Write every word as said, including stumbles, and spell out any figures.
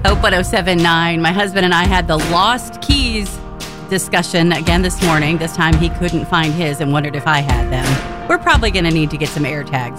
Hope one oh seven point nine. My husband and I had the lost keys discussion again this morning. This time he couldn't find his and wondered if I had them. We're probably going to need to get some air tags